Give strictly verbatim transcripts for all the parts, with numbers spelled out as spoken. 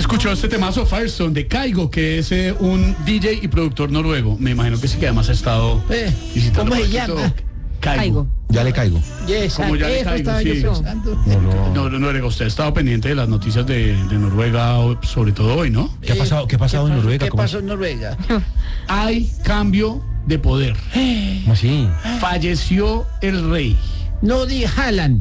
escuchó este temazo Firestone de Kygo, que es eh, un D J y productor noruego. Me imagino que sí, que además ha estado Eh, visitando. ¿cómo se por aquí todo. llama? Kygo. Ya le caigo. Yes, Como ya le eso caigo, estaba sí. yo pensando. No, no. No, no, no, Erika, usted ha estado pendiente de las noticias de, de Noruega, sobre todo hoy, ¿no? ¿Qué ha pasado, qué ha pasado en Noruega? ¿Qué ¿Cómo- pasó en Noruega? Hay cambio de poder. ¿Cómo así? Falleció el rey. No di Haaland.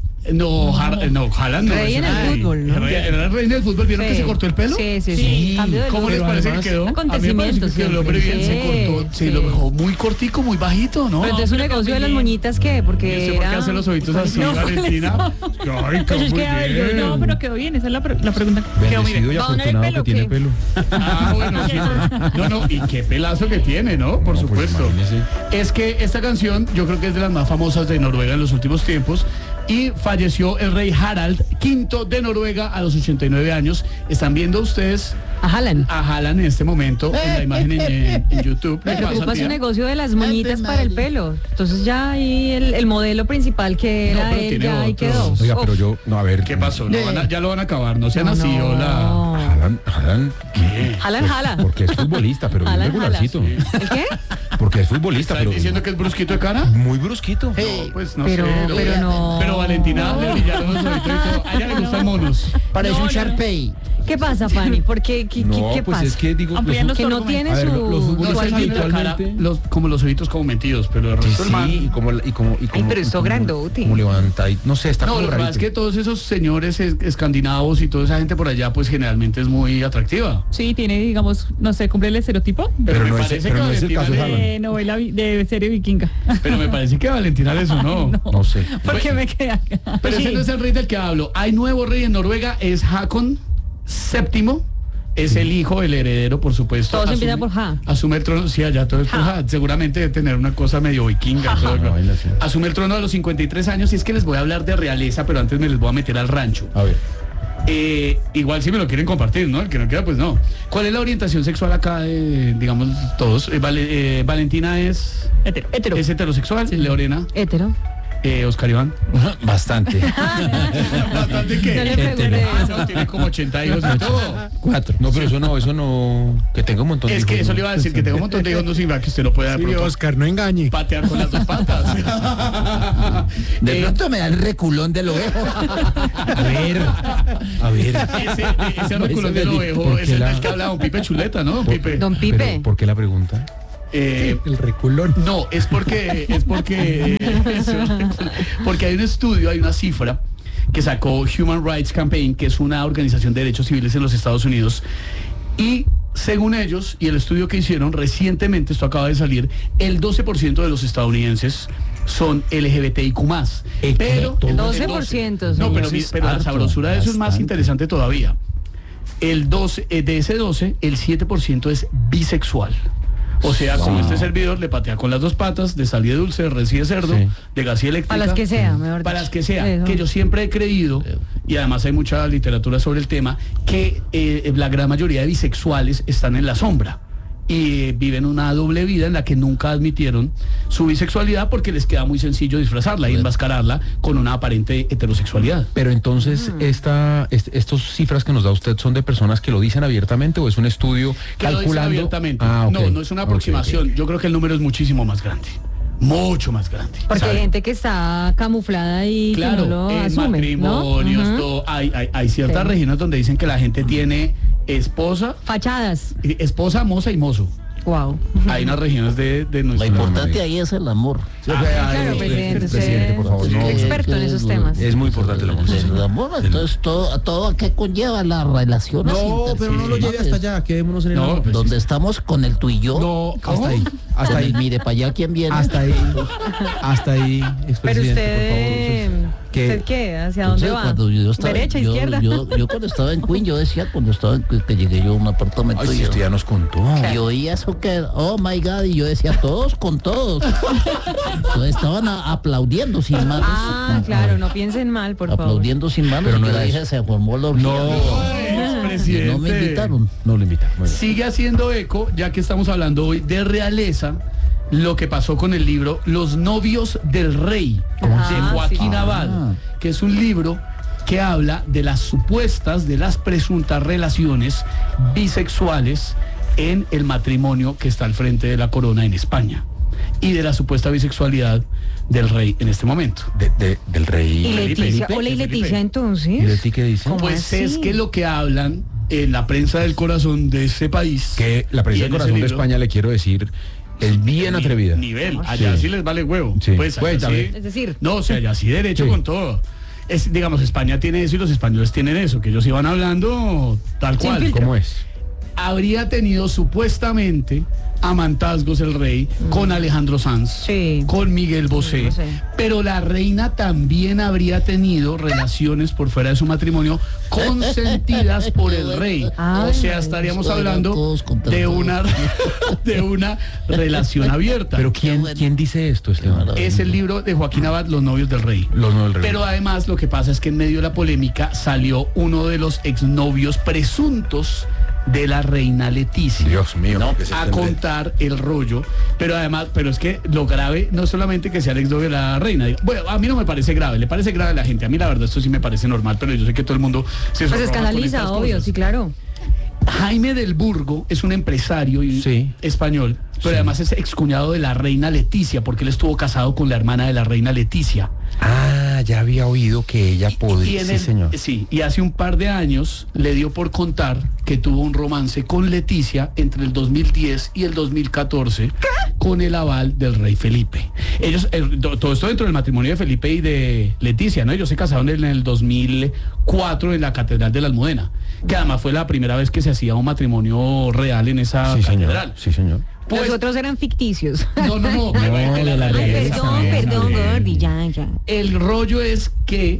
No, Har- no, Haaland no. Rey es en el rey. fútbol, ¿no? Rey- ¿Era el rey del fútbol? ¿Vieron que se cortó el pelo? Sí, sí, sí. Sí. Cambio de ¿Cómo look. les Pero parece además- que quedó? A mí me parece Acontecimientos que el hombre bien siempre. se cortó, se Sí. lo dejó muy cortico, muy bajito, ¿no? Pero entonces un negocio de las moñitas, ¿qué? ¿Y Porque usted por qué era... hace los ojitos así, Valentina? Ay, Pues es muy que, a ver, yo, bien. no, pero quedó bien, esa es la, pre- la pregunta. Quedó muy Bendecido bien. y ¿Va a donar el afortunado que pelo tiene o qué? pelo. Ah, bueno, sí. No, no, y qué pelazo que tiene, ¿no? Por No, pues, supuesto. imagínese. Es que esta canción yo creo que es de las más famosas de Noruega en los últimos tiempos y falleció el rey Harald quinto de Noruega a los ochenta y nueve años. Están viendo ustedes A Haaland. a Haaland en este momento en la imagen en, en YouTube. Me ¿Qué pasa, preocupa su tía? negocio de las moñitas Ave para el María. pelo. Entonces ya ahí el, el modelo principal que No, era pero él tiene ya ahí otros. quedó. Oiga, pero Uf. yo, no, a ver. ¿Qué pasó? Lo van a- ya lo van a acabar, no sean No, así, no. hola. Jalan, jalan. ¿Qué? Haaland jala. Porque es futbolista, pero bien Haaland jala. regularcito. ¿El qué? Porque es futbolista, ¿Estás pero diciendo que es brusquito de cara? muy brusquito. Hey, No, pues no Pero, sé. lo- pero no. Pero Valentina le brillaron los ojitos y todo. A ella le gustan monos. Parece No, un no. Sharpay. ¿Qué pasa, Fanny? ¿Por qué? ¿Qué, No, qué, qué pues pasa? es que digo, Amplían los- los Que no argumentos. tiene A ver, su... lo- los No, futbolistas es que tiene la cara, habitualmente- los, como los ojitos como metidos, pero el Sí, resto del man... sí, y como, y como, y como, pero y eso como- grandote. como levanta y no sé, está No, como lo que pasa es rarito. que todos esos señores es- escandinavos y toda esa gente por allá, pues generalmente es muy atractiva. Sí, tiene, digamos, no sé, cumple el estereotipo Pero me no es- parece pero que no es el Valentina caso de le- Haaland. de novela, vi- de serie vikinga. Pero me parece que a Valentina le sonó. No sé. ¿Por qué me queda Pero ese Sí. no es el rey del que hablo. Hay nuevo rey en Noruega, es Hakon séptimo. Es el hijo, el heredero, por supuesto. Todos Asume- empiezan por Ja. Asume el trono, sí, allá todo es por Ja. Ja. Seguramente debe tener una cosa medio vikinga. todo, Ja. Vaina así. Asume el trono a los cincuenta y tres años y es que les voy a hablar de realeza, pero antes me les voy a meter al rancho. A ver. Eh, igual si me lo quieren compartir, ¿no? El que no quiera, pues no. ¿Cuál es la orientación sexual acá de, digamos, todos? Eh, Vale- eh, Valentina es... Hetero. Hetero. ¿Es heterosexual? Lorena, Hétero. eh, Oscar Iván. Bastante. ¿Bastante qué? No le pregunte Ah, eso. no, tiene como ochenta hijos y todo. Cuatro. No, pero eso no, eso no. Que tenga un montón de Es que hijos, eso ¿no? le iba a decir, que tengo un montón de hijos, no significa que usted no pueda de Sí, pronto Oscar, no engañe. patear con las dos patas. De Eh, pronto me da el reculón del ovejo. A ver. A ver. ese ese reculón del ovejo ¿Por es qué el la- del que habla don Pipe Chuleta, ¿no? Don Pipe. Don Pipe. Pero, ¿por qué la pregunta? Eh, El reculón. No, es porque es porque es porque hay un estudio, hay una cifra que sacó Human Rights Campaign, que es una organización de derechos civiles en los Estados Unidos, y según ellos y el estudio que hicieron recientemente, esto acaba de salir, el doce por ciento de los estadounidenses son L G B T I Q más. ¿Eh, qué? Pero ¿Todo? el doce por ciento, No, pero, señor. mi- pero la Harto, sabrosura de eso es más bastante. interesante todavía. El doce, eh, de ese doce, el siete por ciento es bisexual. O sea, como este servidor le patea con las dos patas, de sal y de dulce, de res y de cerdo, Sí. de gas y eléctrica. Para las que sea, mejor Para dicho. las que sea. Eso. Que yo siempre he creído, y además hay mucha literatura sobre el tema, que eh, la gran mayoría de bisexuales están en la sombra. Y eh, viven una doble vida en la que nunca admitieron su bisexualidad porque les queda muy sencillo disfrazarla y enmascararla con una aparente heterosexualidad. Pero entonces, esta, est- estas cifras que nos da usted son de personas que lo dicen abiertamente o es un estudio Que lo dicen calculando. abiertamente. Ah, ok. No, no es una Ok, aproximación. ok. Yo creo que el número es muchísimo más grande. Mucho más grande. Porque ¿sabe? hay gente que está camuflada y Claro, que no lo en asume, matrimonios, ¿no? Ujú. todo. Hay, hay, hay ciertas Sí. regiones donde dicen que la gente tiene esposa, Fachadas. esposa, moza y mozo. Wow. Hay unas regiones de, de Lo nuestro... importante ahí es el amor. Ah, Claro, eh, presidente, usted presidente, por favor, es no. experto en esos temas. Es muy importante el amor. sí, El señor. amor, entonces todo, todo que conlleva las relaciones No, pero no lo lleve hasta allá, quedémonos en el No, amor. pues, donde estamos con el tú y yo. No, ¿Cómo? hasta ahí, hasta Con el ahí. mire para allá quién viene. Hasta ahí, hasta ahí, Pero expresidente, usted, por favor. usted- ¿Qué? ¿usted qué? ¿Hacia dónde Entonces, va? cuando yo estaba, ¿Derecha, yo, izquierda? Yo, yo cuando estaba en Queen, yo decía, cuando estaba en Queen, que llegué yo a un apartamento, Ay, y si yo, usted ya nos contó. y oía eso que, oh my God, y yo decía, todos con todos. Entonces estaban a- aplaudiendo sin manos. Ah, claro, no piensen mal, por favor. Aplaudiendo sin manos. Pero no y yo era dije, eso. se formó la orgía. No. expresidente. No me invitaron. No lo invita. Muy bien. Sigue haciendo eco, ya que estamos hablando hoy de realeza, lo que pasó con el libro Los novios del rey, ¿Cómo de así? Joaquín Ah, Abad, Ah. que es un libro que habla de las supuestas, de las presuntas relaciones bisexuales en el matrimonio que está al frente de la corona en España y de la supuesta bisexualidad del rey en este momento. De- de- del Y rey. Felipe, Leticia, Felipe, hola y Felipe. Leticia ¿Y entonces. de ti qué dice? ¿Cómo Pues así? es que lo que hablan en la prensa del corazón de este país. Que la prensa y del en ese corazón de libro, España, le quiero decir, es bien ni- atrevida. Nivel, allá sí. Sí. les vale huevo. Sí. Pues allá Cuéntame. sí- Es decir, No, o sea, allá sí derecho Sí. con todo. Es, digamos, España tiene eso y los españoles tienen eso, que ellos iban hablando tal Sin cual. filtro. ¿Cómo es? Habría tenido supuestamente amantazgos el rey con Alejandro Sanz, Sí. con Miguel Bosé, Bosé. pero la reina también habría tenido relaciones por fuera de su matrimonio consentidas por el rey. Ay, O sea, estaríamos suena hablando todos contra de todos. una de una relación abierta. Pero ¿quién, bueno. ¿quién dice esto, Esteban? Es el libro de Joaquín Abad, Los novios del rey. Los no del rey. Pero además lo que pasa es que en medio de la polémica salió uno de los exnovios presuntos de la reina Leticia. Dios mío, ¿no? ¿qué es este A hombre? contar el rollo, pero además, pero es que lo grave no es solamente que sea el exnovio de la reina. Bueno, a mí no me parece grave, le parece grave a la gente. A mí la verdad esto sí me parece normal, pero yo sé que todo el mundo se pues sonroja con escandaliza, estas obvio, cosas. sí, claro. Jaime del Burgo es un empresario y- Sí. español, pero Sí. además es excuñado de la reina Leticia, porque él estuvo casado con la hermana de la reina Leticia. Ah, ya había oído que ella podría. Tiene- Sí, señor. sí, y hace un par de años le dio por contar que tuvo un romance con Leticia entre el dos mil diez y el dos mil catorce con el aval del rey Felipe. Ellos, eh, to- todo esto dentro del matrimonio de Felipe y de Leticia, ¿no? Ellos se casaron en el dos mil cuatro en la Catedral de la Almudena, que además fue la primera vez que se hacía un matrimonio real en esa Sí, señor. catedral. Sí, señor. Pues- Los otros eran ficticios. no, no, no. No, de la Ay, realeza, perdón, bien, perdón, bien. Gordy, ya, ya. El rollo es que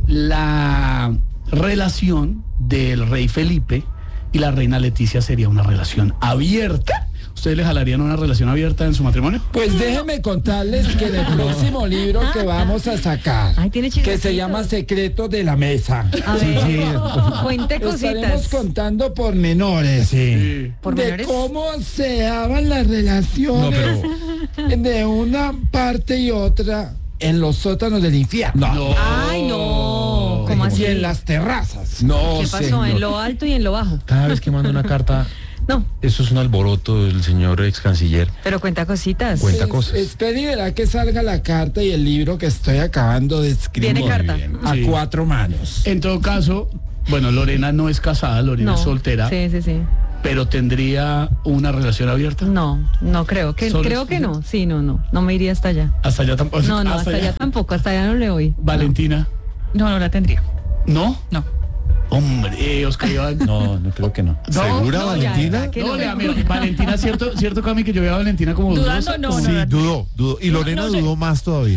la relación del rey Felipe y la reina Leticia sería una relación abierta. ¿Ustedes le jalarían una relación abierta en su matrimonio? Pues déjenme contarles que en el próximo libro que vamos a sacar, Ay, tiene que chismecitos. se llama Secretos de la Mesa, A ver, cuente estaremos cositas. contando pormenores Sí. Por de menores. cómo se daban las relaciones de una parte y otra en los sótanos del infierno No. Ay, no. ¿Cómo así? y en las terrazas. No, ¿Qué pasó? señor. En lo alto y en lo bajo. Cada vez que manda una carta, No, eso es un alboroto del señor ex canciller. pero cuenta cositas. Cuenta Es- cosas. Espera y verá que salga la carta y el libro que estoy acabando de escribir Tiene carta. a Sí. cuatro manos. En todo caso, bueno, Lorena no es casada, Lorena No. es soltera, Sí, sí, sí. pero tendría una relación abierta. No, no creo que Solo creo es- que no. Sí, no, no. No me iría hasta allá. Hasta allá tampoco. No, no, hasta allá tampoco, hasta allá no le voy. Valentina, No, no la tendría. ¿no? No. Hombre, eh, Oscar Iván. No, no creo que no. No, ¿Segura, no, ya, Valentina? ya, que No, no. vea, mira, Valentina, cierto, cierto, Cami, que yo veo a Valentina como Dudando, dudosa. no, Sí, no. dudó, dudó. Y Lorena no sé. dudó más todavía.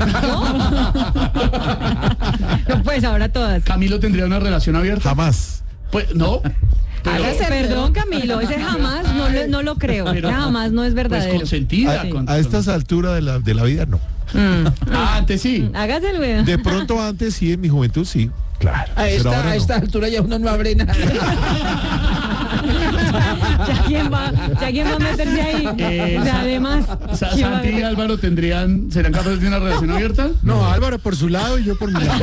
No, pues ahora todas. Camilo tendría una relación abierta. Jamás. Pues no. Pero Hágase, perdón, Camilo, ese jamás no, le- no lo creo. Pero- Ese jamás no es pues verdadero. consentida. A, con- a estas alturas de la, de la vida no. Mm. Ah, antes sí. Hágase el video. De pronto antes sí, en mi juventud sí. Claro. A Pero esta, ahora a no. esta altura ya uno no abre nada. ¿Ya quién va, ya quién va a meterse ahí? Eh, O sea, además. Sa- ¿quién va a Santi y meter- Álvaro tendrían, ¿serían capaces de una relación abierta? No, Álvaro por su lado y yo por mi lado.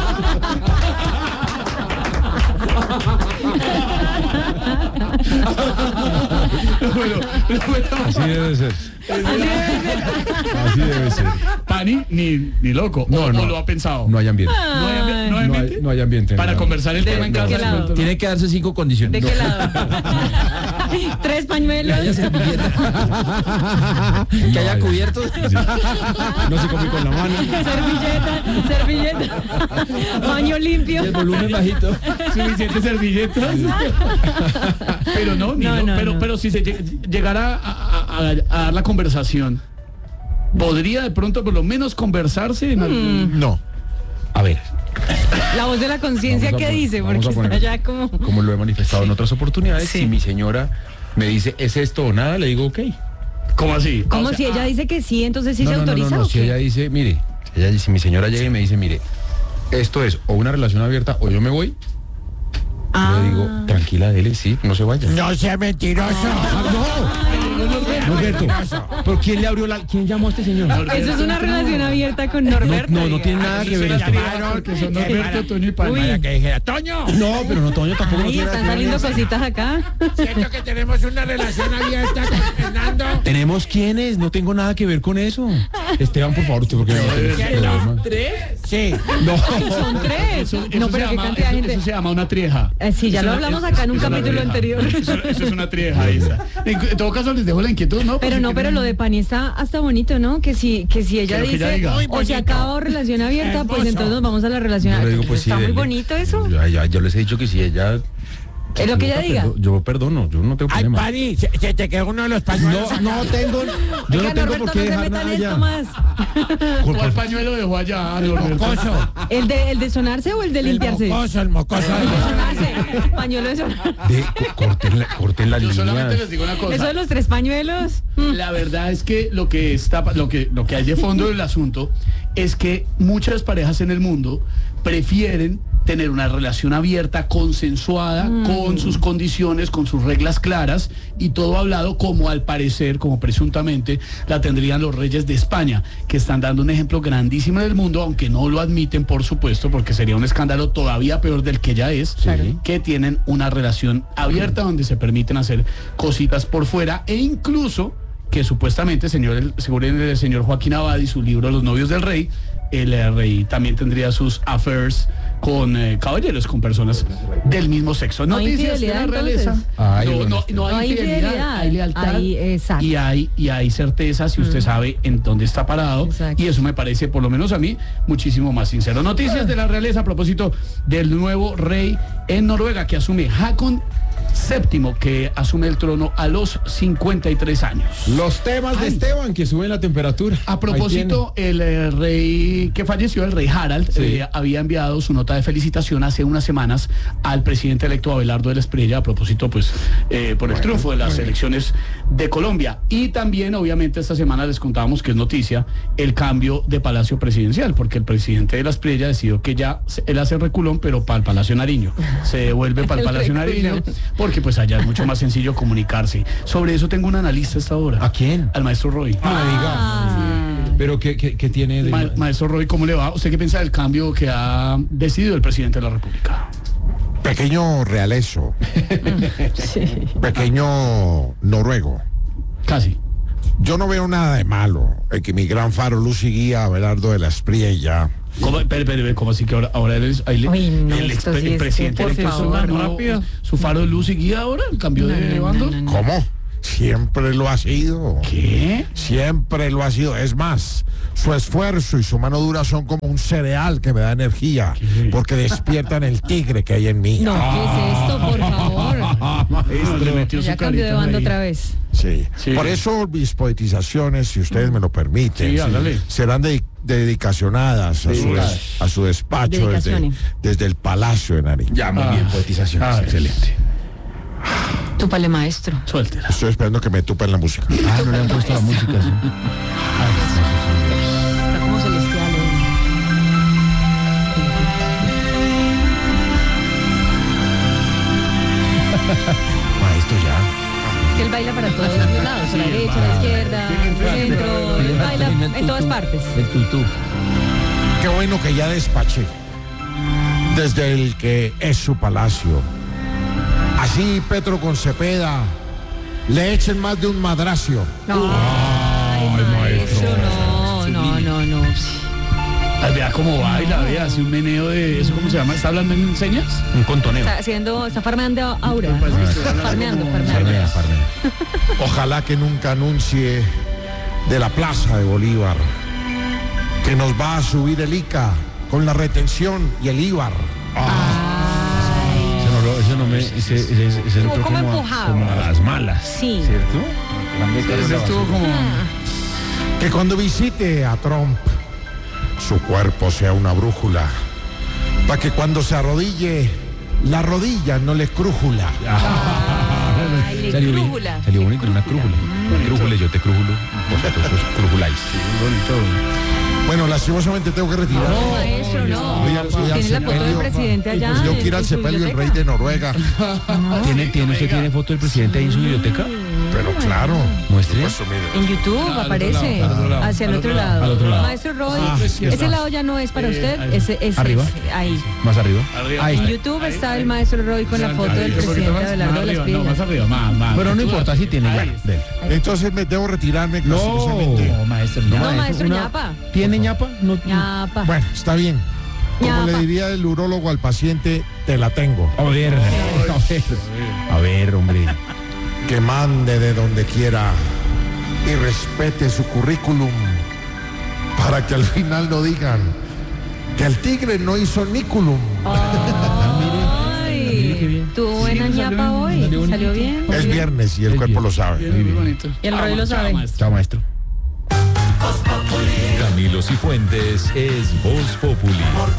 Bueno, bueno, Así debe ser. Así debe ser. Pani, ni, ni loco. No, o, no. o lo ha pensado. No hay ambiente. ¿No hay, ambi- no hay No hay, ambiente? no hay ambiente. Para no. conversar el ¿De- tema en de casa. qué de lado? pronto, ¿no? Tiene que darse cinco condiciones. ¿De qué lado? Tres pañuelos. Que haya servilleta. Que haya hay. cubiertos. No se come con la mano. Servilleta, servilleta. Baño limpio. Y el volumen bajito. Suficientes servilletas. Pero no, ni No, no, no, pero, no. pero si se lleg- llegara a, a- a- a dar la conversación, ¿podría de pronto por lo menos conversarse? en algún- No. A ver, La voz de la conciencia, Vamos a ¿qué pon- dice? vamos Porque a está poner- ya como. como lo he manifestado en otras oportunidades, Sí. si mi señora me dice, ¿es esto o nada? Le digo, ok. ¿Cómo así? Como O sea, si ella ah, dice que sí, entonces sí no, se no, no, autoriza. no, no, ¿o si qué? ella dice, mire, ella, si mi señora llega y me dice, mire, esto es o una relación abierta o yo me voy, Ah. yo le digo, tranquila, dele, sí, no se vaya. No sea mentiroso. pero Norberto, ¿pero quién le abrió la... ¿Quién llamó a este señor? Eso es una relación abierta con Norberto. No, no tiene nada que ver esto. Porque son Norberto, Toño y Palma. Para que dijera, Toño, No, pero no, Toño tampoco no Ay, tiene están nada que ver. saliendo cositas acá. siento que tenemos una relación abierta con Fernando. ¿Tenemos quiénes? No tengo nada que ver con eso. Esteban, por favor, usted porque no tiene problema. ¿Tres? Sí. No. Son tres. Eso, eso No, se pero qué llama, cantidad de eso, gente. eso se llama una trieja. Eh, sí, ya Eso lo es una- hablamos es- acá en un es una capítulo trieja. anterior. Eso, eso es una trieja, ahí está. En, en todo caso les dejo la inquietud, ¿no? Pero Por no, si pero quieren- lo de Pani está hasta bonito, ¿no? Que si, que si ella Que lo que ella dice, diga. Muy o se bonito. acaba relación abierta, pues Hermoso. entonces nos vamos a la relación Yo le abierta. digo, pues sí, está muy dele. bonito eso. Ya, ya, yo les he dicho que si ella... Es lo que ella yo diga. perdo- Yo perdono, yo no tengo Ay, problema. Pani, se, se te quedó uno de los pañuelos. No, no tengo... Yo no Oiga, tengo Norberto, por qué no se dejar metan nada esto allá. más. Por- ¿Cuál por- pañuelo dejó allá, Norberto? Mocoso. ¿El de, ¿El de sonarse o el de El limpiarse? mocoso, el mocoso. El de sonarse. Pañuelo de sonarse. de- co- corten la, corten la Yo solamente línea. les digo una cosa. Eso de los tres pañuelos. mm, La verdad es que lo que está lo que lo que hay de fondo del asunto es que muchas parejas en el mundo prefieren tener una relación abierta, consensuada, con sus condiciones, con sus reglas claras y todo hablado como al parecer, como presuntamente la tendrían los reyes de España, que están dando un ejemplo grandísimo en el mundo, aunque no lo admiten, por supuesto, porque sería un escándalo todavía peor del que ya es, Claro. que tienen una relación abierta donde se permiten hacer cositas por fuera e incluso que supuestamente, señor, el, según el señor Joaquín Abad y su libro Los novios del rey, el eh, rey también tendría sus affairs con eh, caballeros, con personas del mismo sexo. No hay Noticias de la infidelidad, realeza. entonces. Ay, no, bueno, no, este- no hay No hay infidelidad, infidelidad. hay lealtad Hay, exacto. y hay y hay certeza si usted sabe en dónde está parado. Exacto. Y eso me parece, por lo menos a mí, muchísimo más sincero. Noticias de la realeza a propósito del nuevo rey en Noruega que asume Haakon séptimo, que asume el trono a los cincuenta y tres años. Los temas de Esteban que suben la temperatura. A propósito, el eh, rey que falleció, el rey Harald, Sí. eh, había enviado su nota de felicitación hace unas semanas al presidente electo Abelardo de la Espriella a propósito, pues, eh, por el triunfo de las elecciones de Colombia. Y también, obviamente, esta semana les contábamos que es noticia el cambio de Palacio Presidencial, porque el presidente de la Espriella decidió que ya se- él hace reculón, pero para el Palacio Nariño. Se devuelve para el El Palacio Nariño, reculón. porque pues allá es mucho más sencillo comunicarse. Sobre eso tengo un analista a esta hora. ¿A quién? Al maestro Roy. No me diga. Ah. Pero ¿qué, qué, qué tiene de... Ma- Maestro Roy, ¿cómo le va? ¿Usted qué piensa del cambio que ha decidido el presidente de la República? Pequeño realeso, pequeño noruego. Casi. Yo no veo nada de malo en que mi gran faro luz y guía Abelardo de la Espriella. ¿Cómo, pero, pero, pero, ¿cómo así que ahora, ahora él es ahí le- Uy, no, el, esto exp- sí el es presidente que, por electo favor, ganó rápido. su faro de luz y guía ahora? ¿Cambió de bando? no, no. ¿Cómo? Siempre lo ha sido. ¿Qué? Siempre lo ha sido. Es más, su esfuerzo y su mano dura son como un cereal que me da energía, ¿Qué? porque despiertan el tigre que hay en mí. No, ¿qué es esto, por favor? Maestro, le metió su Ya cambió de carita bando ahí. otra vez. Sí. Sí. Por eso mis poetizaciones, si ustedes me lo permiten, Sí, hágale. serán de- dedicacionadas a, su, des- a su despacho desde, Dedicaciones. desde el Palacio de Nariño. Ya, muy Ah. bien, poetización. Ah, excelente. Túpale, maestro. Suéltela. Estoy esperando que me tupen la música. Ah, no le han puesto la música, sí. Está como celestial. ¿eh? Maestro, ya. Es que él baila para todos los lados, a la derecha, a la izquierda, al centro, él baila en todas partes. El tutú. Qué bueno que ya despaché desde el que es su palacio. Así Petro con Cepeda le echen más de un madracio. Ay, maestro, no, no, no, no. Ay, vea cómo baila, vea, hace un meneo de eso, ¿cómo se llama? ¿Está hablando en señas? Un contoneo. Está haciendo, está farmeando aura. Me parece que estoy hablando Farmeando, como- farmeando. Farmea, farmea. Ojalá que nunca anuncie de la Plaza de Bolívar que nos va a subir el I C A con la retención y el I V A R. Ay, Eso no, lo- eso no me... Ese, ese, ese, ese Como- entró como como, a, empujado. como a las malas. Sí. ¿Cierto? Ese estuvo como... Que cuando visite a Trump, su cuerpo sea una brújula, para que cuando se arrodille, la rodilla no le crújula. Ay, le Salió bien. crújula. Salió bonito, una crújula. Crújule, yo te crújulo. Vosotros os crujuláis. Bonito. Bueno, lastimosamente tengo que retirar. No, maestro, no. Voy al- voy al Tiene la foto del sepelio. presidente allá. Pues yo en- quiero ir al en su sepelio del rey biblioteca. de Noruega. ¿Tiene, tiene, ¿Usted tiene foto del presidente ahí en su biblioteca? Pero claro. Muestre. Por supuesto, mire. En YouTube Al otro aparece, lado, al otro lado, hacia el al otro otro lado. lado, al otro lado. Maestro Roy, Ah, ese lado ya no es para Eh, usted, ahí. ese, ese ¿Arriba? es ahí. Más arriba. Arriba. Ahí En está. YouTube Ahí, está ahí. el maestro Roy con la foto del Ahí, un poquito presidente más, Abelardo más de las arriba, no, más Pillas. arriba, más, más. Pero no importa si tiene ya. Ahí. Dele. Entonces me debo retirarme No, lastimosamente. maestro. No, maestro, ñapa. ¿Tiene ñapa? No. Ñapa. Bueno, está bien. Como Ñapa. le diría el urólogo al paciente, te la tengo. A ver, a ver. A ver, hombre. Que mande de donde quiera y respete su currículum para que al final no digan que el tigre no hizo nículum. Mire qué Ay, bien. tuvo buena Sí, salió ñapa bien, hoy. salió Salió bonito. bien. Es viernes y el Es cuerpo lo viernes. sabe. Bien, muy bonito. Y el Roy lo Chao, sabe. maestro. Chao, maestro. Camilo Cifuentes es Voz Populi.